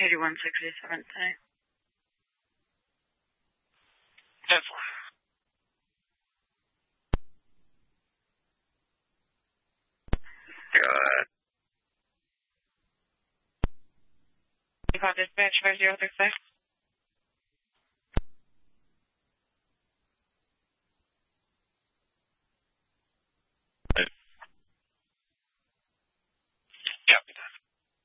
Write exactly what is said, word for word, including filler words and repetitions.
eighty-one sixty-seven today. ten four. Good. You call dispatch five zero six six? Yeah.